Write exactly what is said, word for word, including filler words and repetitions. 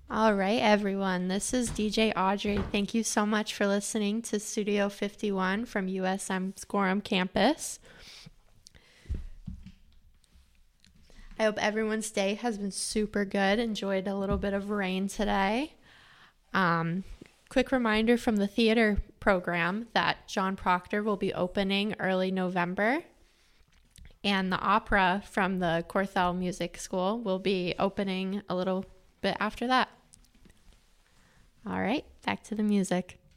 All right, everyone. This is D J Audrey. Thank you so much for listening to Studio fifty-one from U S M Scorum campus. I hope everyone's day has been super good. Enjoyed a little bit of rain today. Um, quick reminder from the theater program that John Proctor will be opening early November. And the opera from the Corthell Music School will be opening a little bit after that. All right, back to the music.